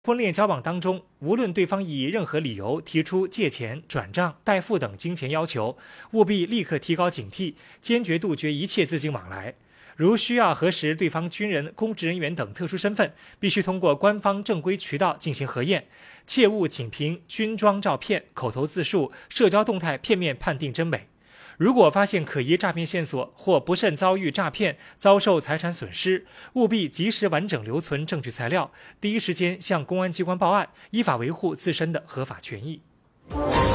婚恋交往当中，无论对方以任何理由提出借钱、转账、代付等金钱要求，务必立刻提高警惕，坚决杜绝一切资金往来。如需要核实对方军人、公职人员等特殊身份，必须通过官方正规渠道进行核验，切勿仅凭军装照片、口头自述、社交动态片面判定真伪。如果发现可疑诈骗线索，或不慎遭遇诈骗，遭受财产损失，务必及时完整留存证据材料，第一时间向公安机关报案，依法维护自身的合法权益。